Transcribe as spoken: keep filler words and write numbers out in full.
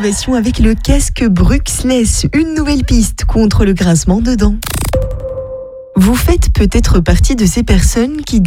innovation avec le casque Bruxless, une nouvelle piste contre le grincement de dents. Vous faites peut-être partie de ces personnes qui